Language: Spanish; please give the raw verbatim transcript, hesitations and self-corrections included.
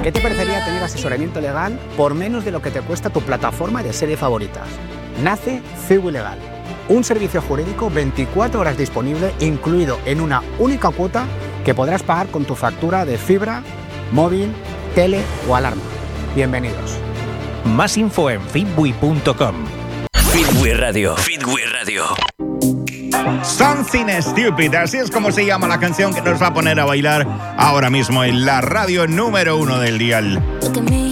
¿Qué te parecería tener asesoramiento legal por menos de lo que te cuesta tu plataforma de series favoritas? Nace Cibu Legal, un servicio jurídico veinticuatro horas disponible, incluido en una única cuota que podrás pagar con tu factura de fibra, móvil, tele o alarma. Bienvenidos. Más info en fitbui punto com. Fitbui Radio. Fitbui Radio. Something Stupid, así es como se llama la canción que nos va a poner a bailar ahora mismo en la radio número uno del dial. Look at me,